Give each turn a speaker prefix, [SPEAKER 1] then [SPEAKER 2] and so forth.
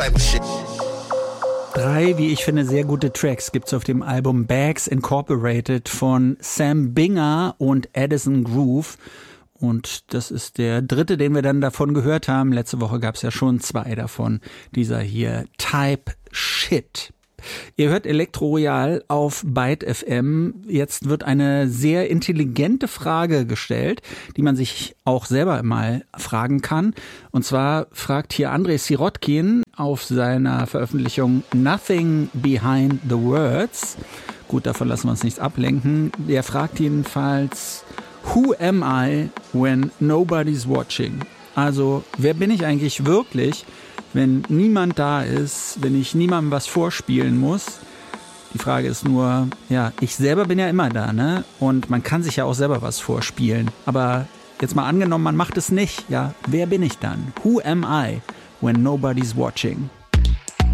[SPEAKER 1] 3, wie ich finde, sehr gute Tracks gibt's auf dem Album Bags Incorporated von Sam Binger und Addison Groove. Und das ist der dritte, den wir dann davon gehört haben. Letzte Woche gab's ja schon 2 davon. Dieser hier, Type Shit. Ihr hört Elektro Royal auf Byte FM. Jetzt wird eine sehr intelligente Frage gestellt, die man sich auch selber mal fragen kann. Und zwar fragt hier Andrei Sirotkin auf seiner Veröffentlichung Nothing Behind the Words. Gut, davon lassen wir uns nichts ablenken. Der fragt jedenfalls, Who am I when nobody's watching? Also, wer bin ich eigentlich wirklich, wenn niemand da ist, wenn ich niemandem was vorspielen muss? Die Frage ist nur, ja, ich selber bin ja immer da, ne? Und man kann sich ja auch selber was vorspielen. Aber jetzt mal angenommen, man macht es nicht, ja? Wer bin ich dann? Who am I when nobody's watching?